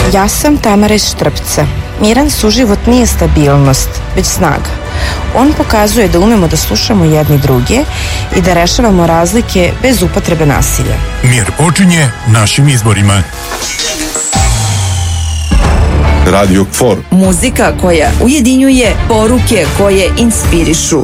Ja sam Tamara iz Štrpca. Miran suživot nije stabilnost, već snaga. On pokazuje da umemo da slušamo jedni druge i da rešavamo razlike bez upotrebe nasilja. Mir počinje našim izborima. Radio KFOR. Muzika koja ujedinjuje, poruke koje inspirišu.